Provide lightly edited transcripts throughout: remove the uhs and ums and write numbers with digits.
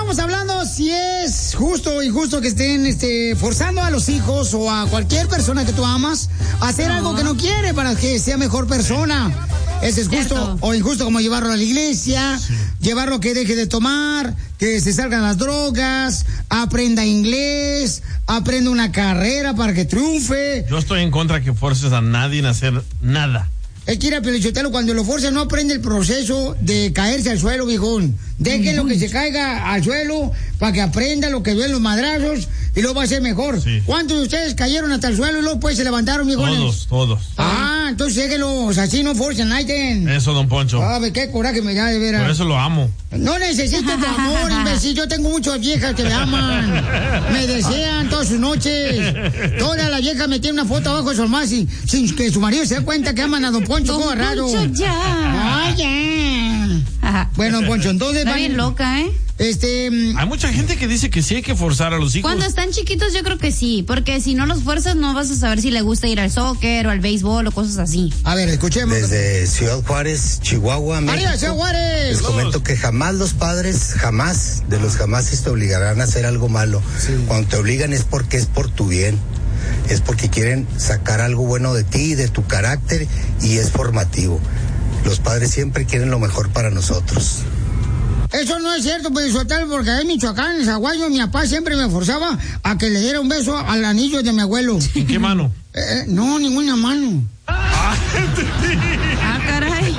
estamos hablando si es justo o injusto que estén forzando a los hijos o a cualquier persona que tú amas a hacer algo que no quiere para que sea mejor persona. ¿Ese es justo o injusto? Como llevarlo a la iglesia, llevarlo que deje de tomar, que se salgan las drogas, aprenda inglés, aprenda una carrera para que triunfe. Yo estoy en contra que forces a nadie a hacer nada. Es que ir a Pelichotelo, cuando lo fuerza no aprende el proceso de caerse al suelo, viejón. Déjenlo que se caiga al suelo para que aprenda lo que duelen los madrazos y luego va a ser mejor. Sí. ¿Cuántos de ustedes cayeron hasta el suelo y luego pues se levantaron, viejones? Todos. Ah, entonces déjenlos, así no forcen, Aiden. Eso, don Poncho. Qué coraje me da, de veras. Por eso lo amo. No necesito tu amor, imbécil. Yo tengo muchas viejas que me aman. Me desean todas sus noches. Todas las viejas me tienen una foto abajo de su almohada sin que su marido se dé cuenta que aman a don Poncho. Como raro. Poncho, ya. Ajá. Bueno, Poncho, entonces... Está bien loca, ¿eh? Hay mucha gente que dice que sí hay que forzar a los hijos. Cuando están chiquitos yo creo que sí, porque si no los fuerzas no vas a saber si le gusta ir al soccer o al béisbol o cosas así. A ver, escuchemos. Desde Ciudad Juárez, Chihuahua, México. ¡Arriba, Ciudad Juárez! Les comento que jamás los padres, jamás te obligarán a hacer algo malo. Sí. Cuando te obligan es porque es por tu bien. Es porque quieren sacar algo bueno de ti, de tu carácter, y es formativo. Los padres siempre quieren lo mejor para nosotros. Eso no es cierto, pues, porque en Michoacán, en Zaguayo, mi papá siempre me forzaba a que le diera un beso al anillo de mi abuelo. ¿En qué mano? No, ninguna mano. Ah, caray.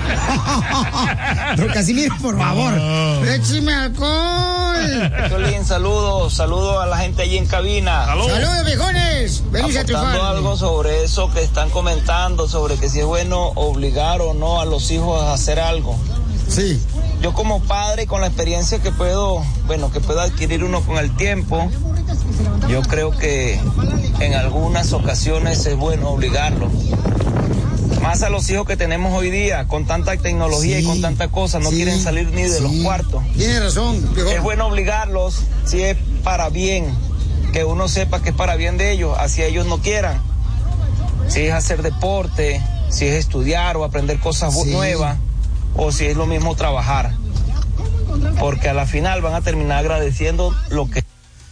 Don Casimiro, por favor, écheme alcohol. Piolín, saludos a la gente allí en cabina. Saludos, viejones. Venís a triunfar. Algo sobre eso que están comentando, sobre que si es bueno obligar o no a los hijos a hacer algo. Sí. Yo como padre, con la experiencia que puedo adquirir uno con el tiempo, yo creo que en algunas ocasiones es bueno obligarlo. Más a los hijos que tenemos hoy día, con tanta tecnología y con tanta cosa, no quieren salir ni de los cuartos. Tiene razón, viejo. Es bueno obligarlos si es para bien, que uno sepa que es para bien de ellos, así ellos no quieran. Si es hacer deporte, si es estudiar o aprender cosas nuevas, o si es lo mismo trabajar. Porque a la final van a terminar agradeciendo lo que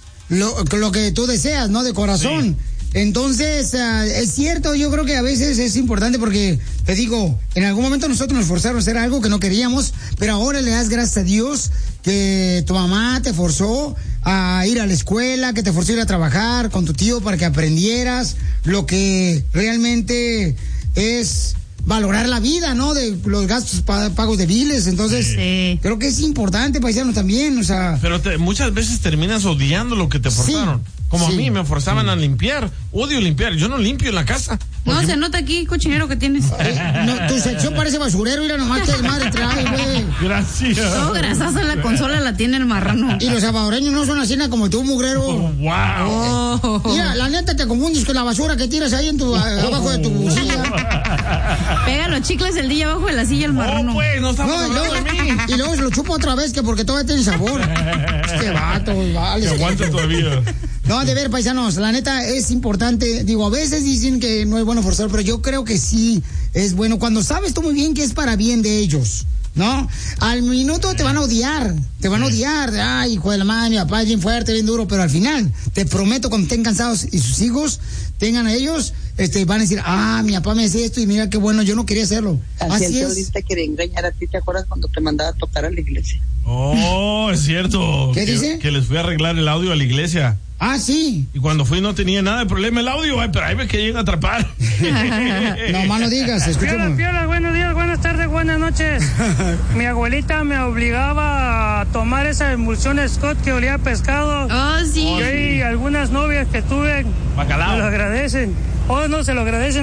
tú deseas, ¿no? De corazón. Sí. Entonces, es cierto, yo creo que a veces es importante porque, te digo, en algún momento nosotros nos forzaron a hacer algo que no queríamos, pero ahora le das gracias a Dios que tu mamá te forzó a ir a la escuela, que te forzó a ir a trabajar con tu tío para que aprendieras lo que realmente es valorar la vida, ¿no? De los gastos pagos de biles. Entonces, creo que es importante, paisano, también, o sea... Pero muchas veces terminas odiando lo que te forzaron. Como a mí me forzaban a limpiar. Odio limpiar. Yo no limpio en la casa. No, se nota aquí cochinero que tienes. No, tu sección parece basurero. Mira nomás que madre trae, güey. Gracias. Todo grasazo en la consola la tiene el marrano. Y los salvadoreños no son así como tú, mugrero. Wow. Mira, la neta te confundes con la basura que tiras ahí en abajo de tu silla. Pega los chicles el día abajo de la silla el marrano. Pues, no estamos hablando de mí. Y luego se lo chupa otra vez, que porque todavía tiene sabor. Este vato, vale. Se aguanta todavía. No, de ver, paisanos, la neta es importante. Digo, a veces dicen que no es bueno forzar, pero yo creo que sí es bueno cuando sabes tú muy bien que es para bien de ellos, ¿no? Al minuto te van a odiar. Ay, hijo de la madre, mi papá es bien fuerte, bien duro, pero al final, te prometo, cuando estén cansados y sus hijos tengan a ellos, van a decir, mi papá me decía esto y mira qué bueno, yo no quería hacerlo. Así es. Te quería engañar a ti, ¿te acuerdas cuando te mandaba a tocar a la iglesia? Oh, es cierto. ¿Qué dice? Que les fui a arreglar el audio a la iglesia. Ah, sí. Y cuando fui no tenía nada de problema el audio, pero ahí me querían atrapar. No, más no digas, escúchame. Piola, buenos días, buenas tardes, buenas noches. Mi abuelita me obligaba a tomar esa emulsión Scott que olía a pescado. Oh, sí. Y algunas novias que tuve Bacalao. me lo agradecen. No se lo agradecen.